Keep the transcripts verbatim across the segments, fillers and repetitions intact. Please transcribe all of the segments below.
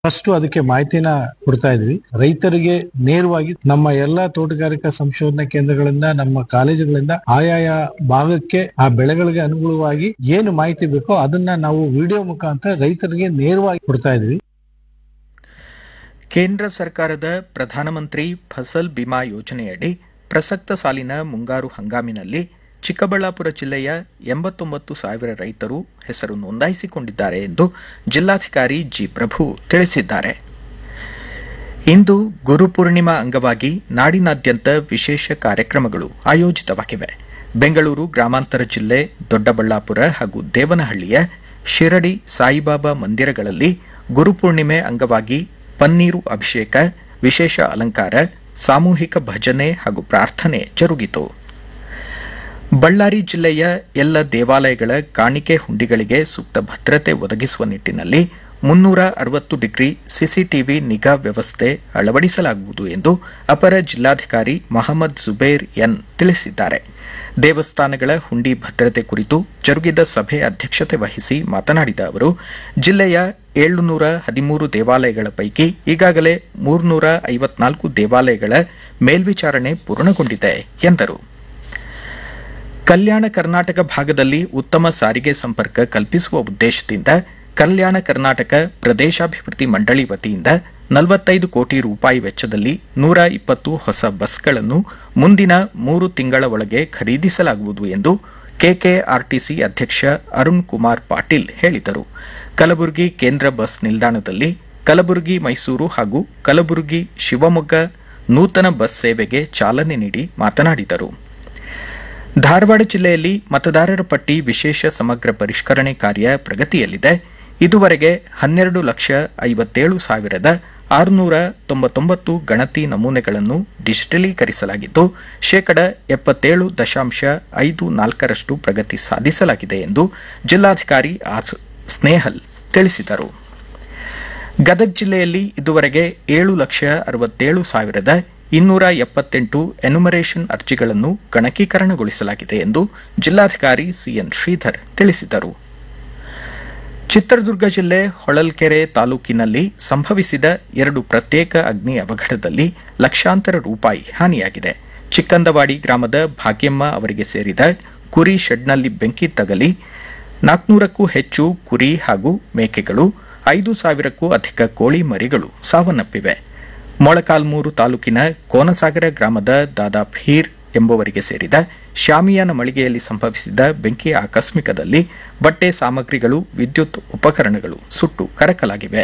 First ಅದಕ್ಕೆ ಮಾಹಿತಿನ ಕೊಡ್ತಾ ಇದ್ವಿ. ರೈತರಿಗೆ ನೇರವಾಗಿ ನಮ್ಮ ಎಲ್ಲಾ ತೋಟಗಾರಿಕಾ ಸಂಶೋಧನಾ ಕೇಂದ್ರಗಳಿಂದ, ನಮ್ಮ ಕಾಲೇಜುಗಳಿಂದ ಆಯಾಯ ಭಾಗಕ್ಕೆ ಆ ಬೆಳೆಗಳಿಗೆ ಅನುಗುಣವಾಗಿ ಏನು ಮಾಹಿತಿ ಬೇಕೋ ಅದನ್ನ ನಾವು ವಿಡಿಯೋ ಮುಖಾಂತರ ರೈತರಿಗೆ ನೇರವಾಗಿ ಕೊಡ್ತಾ ಇದ್ವಿ. ಕೇಂದ್ರ ಸರ್ಕಾರದ ಪ್ರಧಾನಮಂತ್ರಿ ಫಸಲ್ ಬಿಮಾ ಯೋಜನೆಯಡಿ ಪ್ರಸಕ್ತ ಸಾಲಿನ ಮುಂಗಾರು ಹಂಗಾಮಿನಲ್ಲಿ ಚಿಕ್ಕಬಳ್ಳಾಪುರ ಜಿಲ್ಲೆಯ ಎಂಬತ್ತೊಂಬತ್ತು ಸಾವಿರ ರೈತರು ಹೆಸರು ನೋಂದಾಯಿಸಿಕೊಂಡಿದ್ದಾರೆ ಎಂದು ಜಿಲ್ಲಾಧಿಕಾರಿ ಜಿ ಪ್ರಭು ತಿಳಿಸಿದ್ದಾರೆ. ಇಂದು ಗುರುಪೂರ್ಣಿಮಾ ಅಂಗವಾಗಿ ನಾಡಿನಾದ್ಯಂತ ವಿಶೇಷ ಕಾರ್ಯಕ್ರಮಗಳು ಆಯೋಜಿತವಾಗಿವೆ. ಬೆಂಗಳೂರು ಗ್ರಾಮಾಂತರ ಜಿಲ್ಲೆ ದೊಡ್ಡಬಳ್ಳಾಪುರ ಹಾಗೂ ದೇವನಹಳ್ಳಿಯ ಶಿರಡಿ ಸಾಯಿಬಾಬಾ ಮಂದಿರಗಳಲ್ಲಿ ಗುರುಪೂರ್ಣಿಮೆ ಅಂಗವಾಗಿ ಪನ್ನೀರು ಅಭಿಷೇಕ, ವಿಶೇಷ ಅಲಂಕಾರ, ಸಾಮೂಹಿಕ ಭಜನೆ ಹಾಗೂ ಪ್ರಾರ್ಥನೆ ಜರುಗಿತು. ಬಳ್ಳಾರಿ ಜಿಲ್ಲೆಯ ಎಲ್ಲ ದೇವಾಲಯಗಳ ಕಾಣಿಕೆ ಹುಂಡಿಗಳಿಗೆ ಸೂಕ್ತ ಭದ್ರತೆ ಒದಗಿಸುವ ನಿಟ್ಟಿನಲ್ಲಿ ಮುನ್ನೂರ ಅರವತ್ತು ಡಿಗ್ರಿ ಸಿಸಿಟಿವಿ ನಿಗಾ ವ್ಯವಸ್ಥೆ ಅಳವಡಿಸಲಾಗುವುದು ಎಂದು ಅಪರ ಜಿಲ್ಲಾಧಿಕಾರಿ ಮಹಮ್ಮದ್ ಜುಬೇರ್ ಎನ್ ತಿಳಿಸಿದ್ದಾರೆ. ದೇವಸ್ಥಾನಗಳ ಹುಂಡಿ ಭದ್ರತೆ ಕುರಿತು ಜರುಗಿದ ಸಭೆ ಅಧ್ಯಕ್ಷತೆ ವಹಿಸಿ ಮಾತನಾಡಿದ ಅವರು, ಜಿಲ್ಲೆಯ ಏಳುನೂರ ಹದಿಮೂರು ದೇವಾಲಯಗಳ ಪೈಕಿ ಈಗಾಗಲೇ ಮೂರ್ನೂರ ಐವತ್ನಾಲ್ಕು ದೇವಾಲಯಗಳ ಮೇಲ್ವಿಚಾರಣೆ ಪೂರ್ಣಗೊಂಡಿದೆ ಎಂದರು. ಕಲ್ಯಾಣ ಕರ್ನಾಟಕ ಭಾಗದಲ್ಲಿ ಉತ್ತಮ ಸಾರಿಗೆ ಸಂಪರ್ಕ ಕಲ್ಪಿಸುವ ಉದ್ದೇಶದಿಂದ ಕಲ್ಯಾಣ ಕರ್ನಾಟಕ ಪ್ರದೇಶಾಭಿವೃದ್ಧಿ ಮಂಡಳಿ ವತಿಯಿಂದ ನಲವತ್ತೈದು ಕೋಟಿ ರೂಪಾಯಿ ವೆಚ್ಚದಲ್ಲಿ ನೂರ ಇಪ್ಪತ್ತು ಹೊಸ ಬಸ್ಗಳನ್ನು ಮುಂದಿನ ಮೂರು ತಿಂಗಳ ಒಳಗೆ ಖರೀದಿಸಲಾಗುವುದು ಎಂದು ಕೆಕೆಆರ್ಟಿಸಿ ಅಧ್ಯಕ್ಷ ಅರುಣ್ ಕುಮಾರ್ ಪಾಟೀಲ್ ಹೇಳಿದರು. ಕಲಬುರಗಿ ಕೇಂದ್ರ ಬಸ್ ನಿಲ್ದಾಣದಲ್ಲಿ ಕಲಬುರಗಿ ಮೈಸೂರು ಹಾಗೂ ಕಲಬುರಗಿ ಶಿವಮೊಗ್ಗ ನೂತನ ಬಸ್ ಸೇವೆಗೆ ಚಾಲನೆ ನೀಡಿ ಮಾತನಾಡಿದರು. ಧಾರವಾಡ ಜಿಲ್ಲೆಯಲ್ಲಿ ಮತದಾರರ ಪಟ್ಟಿ ವಿಶೇಷ ಸಮಗ್ರ ಪರಿಷ್ಕರಣೆ ಕಾರ್ಯ ಪ್ರಗತಿಯಲ್ಲಿದೆ. ಇದುವರೆಗೆ ಹನ್ನೆರಡು ಲಕ್ಷ ಐವತ್ತೇಳು ಸಾವಿರದ ಆರುನೂರ ತೊಂಬತ್ತೊಂಬತ್ತು ಗಣತಿ ನಮೂನೆಗಳನ್ನು ಡಿಜಿಟಲೀಕರಿಸಲಾಗಿದ್ದು ಶೇಕಡ ಎಪ್ಪತ್ತೇಳು ದಶಾಂಶ ಐದು ನಾಲ್ಕರಷ್ಟು ಪ್ರಗತಿ ಸಾಧಿಸಲಾಗಿದೆ ಎಂದು ಜಿಲ್ಲಾಧಿಕಾರಿ ಆರ್ ಸ್ನೇಹಲ್ ತಿಳಿಸಿದರು. ಗದಗ ಜಿಲ್ಲೆಯಲ್ಲಿ ಇದುವರೆಗೆ ಏಳು ಲಕ್ಷ ಅರವತ್ತೇಳು ಸಾವಿರದ ಇನ್ನೂರ ಎಪ್ಪತ್ತೆಂಟು ಎನ್ಯುಮರೇಷನ್ ಅರ್ಜಿಗಳನ್ನು ಗಣಕೀಕರಣಗೊಳಿಸಲಾಗಿದೆ ಎಂದು ಜಿಲ್ಲಾಧಿಕಾರಿ ಸಿಎನ್ ಶ್ರೀಧರ್ ತಿಳಿಸಿದರು. ಚಿತ್ರದುರ್ಗ ಜಿಲ್ಲೆ ಹೊಳಲ್ಕೆರೆ ತಾಲೂಕಿನಲ್ಲಿ ಸಂಭವಿಸಿದ ಎರಡು ಪ್ರತ್ಯೇಕ ಅಗ್ನಿ ಅವಘಡದಲ್ಲಿ ಲಕ್ಷಾಂತರ ರೂಪಾಯಿ ಹಾನಿಯಾಗಿದೆ. ಚಿಕ್ಕಂದವಾಡಿ ಗ್ರಾಮದ ಭಾಗ್ಯಮ್ಮ ಅವರಿಗೆ ಸೇರಿದ ಕುರಿ ಶೆಡ್ನಲ್ಲಿ ಬೆಂಕಿ ತಗಲಿ ನಾಲ್ಕುನೂರಕ್ಕೂ ಹೆಚ್ಚು ಕುರಿ ಹಾಗೂ ಮೇಕೆಗಳು, ಐದು ಸಾವಿರಕ್ಕೂ ಅಧಿಕ ಕೋಳಿ ಮರಿಗಳು ಸಾವನ್ನಪ್ಪಿವೆ. ಮೊಳಕಾಲ್ಮೂರು ತಾಲೂಕಿನ ಕೋನಸಾಗರ ಗ್ರಾಮದ ದಾದಾ ಫೀರ್ ಎಂಬುವರಿಗೆ ಸೇರಿದ ಶಾಮಿಯಾನ ಮಳಿಗೆಯಲ್ಲಿ ಸಂಭವಿಸಿದ ಬೆಂಕಿ ಆಕಸ್ಮಿಕದಲ್ಲಿ ಬಟ್ಟೆ ಸಾಮಗ್ರಿಗಳು, ವಿದ್ಯುತ್ ಉಪಕರಣಗಳು ಸುಟ್ಟು ಕರಕಲಾಗಿವೆ.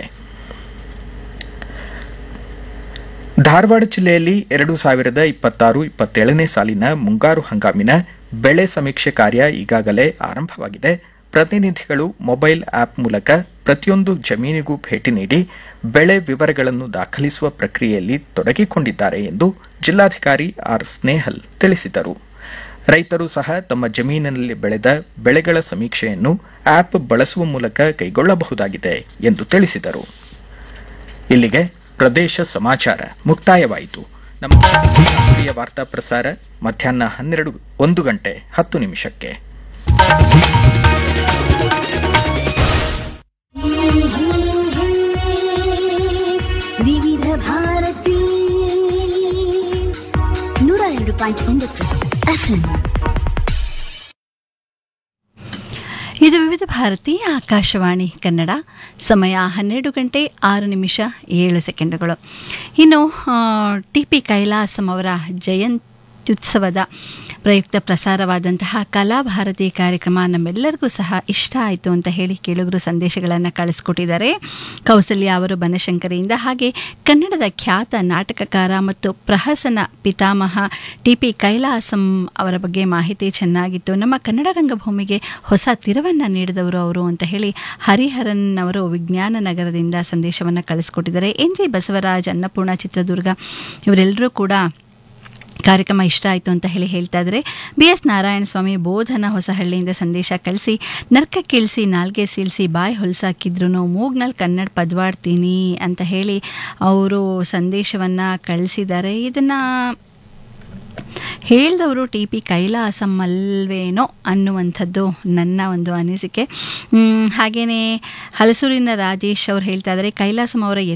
ಧಾರವಾಡ ಜಿಲ್ಲೆಯಲ್ಲಿ ಎರಡು ಸಾವಿರದ ಇಪ್ಪತ್ತಾರು ಇಪ್ಪತ್ತೇಳನೇ ಸಾಲಿನ ಮುಂಗಾರು ಹಂಗಾಮಿನ ಬೆಳೆ ಸಮೀಕ್ಷೆ ಕಾರ್ಯ ಈಗಾಗಲೇ ಆರಂಭವಾಗಿದೆ. ಪ್ರತಿನಿಧಿಗಳು ಮೊಬೈಲ್ ಆಪ್ ಮೂಲಕ ಪ್ರತಿಯೊಂದು ಜಮೀನಿಗೂ ಭೇಟಿ ನೀಡಿ ಬೆಳೆ ವಿವರಗಳನ್ನು ದಾಖಲಿಸುವ ಪ್ರಕ್ರಿಯೆಯಲ್ಲಿ ತೊಡಗಿಕೊಂಡಿದ್ದಾರೆ ಎಂದು ಜಿಲ್ಲಾಧಿಕಾರಿ ಆರ್ ಸ್ನೇಹಲ್ ತಿಳಿಸಿದರು. ರೈತರು ಸಹ ತಮ್ಮ ಜಮೀನಿನಲ್ಲಿ ಬೆಳೆದ ಬೆಳೆಗಳ ಸಮೀಕ್ಷೆಯನ್ನು ಆಪ್ ಬಳಸುವ ಮೂಲಕ ಕೈಗೊಳ್ಳಬಹುದಾಗಿದೆ ಎಂದು ತಿಳಿಸಿದರು. ಇಲ್ಲಿಗೆ ಪ್ರದೇಶ ಸಮಾಚಾರ ಮುಕ್ತಾಯವಾಯಿತು. ನಮ್ಮ ರಾಷ್ಟ್ರೀಯ ವಾರ್ತಾ ಪ್ರಸಾರ ಮಧ್ಯಾಹ್ನ ಹನ್ನೆರಡು ಒಂದು ಗಂಟೆ ಹತ್ತು ನಿಮಿಷಕ್ಕೆ. ವಿವಿಧ ಭಾರತಿ ನೂರ ಎರಡು ಪಾಯಿಂಟ್ ಒಂಬತ್ತು ಎಫ್ಎಂ. ಇದು ವಿವಿಧ ಭಾರತಿ ಆಕಾಶವಾಣಿ ಕನ್ನಡ. ಸಮಯ ಹನ್ನೆರಡು ಗಂಟೆ ಆರು ನಿಮಿಷ ಏಳು ಸೆಕೆಂಡುಗಳು. ಇನ್ನು ಟಿ ಪಿ ಕೈಲಾಸಂ ಅವರ ಜಯಂತ್ಯುತ್ಸವದ ಪ್ರಯುಕ್ತ ಪ್ರಸಾರವಾದಂತಹ ಕಲಾಭಾರತಿ ಕಾರ್ಯಕ್ರಮ ನಮ್ಮೆಲ್ಲರಿಗೂ ಸಹ ಇಷ್ಟ ಆಯಿತು ಅಂತ ಹೇಳಿ ಕೇಳುಗರು ಸಂದೇಶಗಳನ್ನು ಕಳಿಸ್ಕೊಟ್ಟಿದ್ದಾರೆ. ಕೌಸಲ್ಯ ಅವರು ಬನಶಂಕರಿಯಿಂದ, ಹಾಗೆ ಕನ್ನಡದ ಖ್ಯಾತ ನಾಟಕಕಾರ ಮತ್ತು ಪ್ರಹಸನ ಪಿತಾಮಹ ಟಿ ಪಿ ಕೈಲಾಸಂ ಅವರ ಬಗ್ಗೆ ಮಾಹಿತಿ ಚೆನ್ನಾಗಿತ್ತು, ನಮ್ಮ ಕನ್ನಡ ರಂಗಭೂಮಿಗೆ ಹೊಸ ತಿರುವನ್ನು ನೀಡಿದವರು ಅವರು ಅಂತ ಹೇಳಿ ಹರಿಹರನ್ ಅವರು ವಿಜ್ಞಾನ ನಗರದಿಂದ ಸಂದೇಶವನ್ನು ಕಳಿಸ್ಕೊಟ್ಟಿದ್ದಾರೆ. ಎನ್ ಜಿ ಬಸವರಾಜ್ ಅನ್ನಪೂರ್ಣ ಚಿತ್ರದುರ್ಗ ಇವರೆಲ್ಲರೂ ಕೂಡ ಕಾರ್ಯಕ್ರಮ ಇಷ್ಟ ಆಯಿತು ಅಂತ ಹೇಳಿ ಹೇಳ್ತಾ ಇದ್ದಾರೆ. ಬಿ ಎಸ್ ನಾರಾಯಣ ಸ್ವಾಮಿ ಬೋಧನ ಹೊಸಹಳ್ಳಿಯಿಂದ ಸಂದೇಶ ಕಳಿಸಿ, ನರ್ಕ ಕೀಳಿಸಿ ನಾಲ್ಗೆ ಸೀಳಿಸಿ ಬಾಯಿ ಹೊಲಸಾಕಿದ್ರು ಮೂಗ್ನಲ್ಲಿ ಕನ್ನಡ ಪದ್ವಾಡ್ತೀನಿ ಅಂತ ಹೇಳಿ ಅವರು ಸಂದೇಶವನ್ನು ಕಳಿಸಿದ್ದಾರೆ. ಇದನ್ನು ಹೇಳಿದವರು ಟಿ ಪಿ ಕೈಲಾಸಂ ಅಲ್ವೇನೋ ಅನ್ನುವಂಥದ್ದು ನನ್ನ ಒಂದು ಅನಿಸಿಕೆ. ಹಾಗೆಯೇ ಹಲಸೂರಿನ ರಾಜೇಶ್ ಅವರು ಹೇಳ್ತಾ ಇದ್ದಾರೆ, ಕೈಲಾಸಂ ಅವರ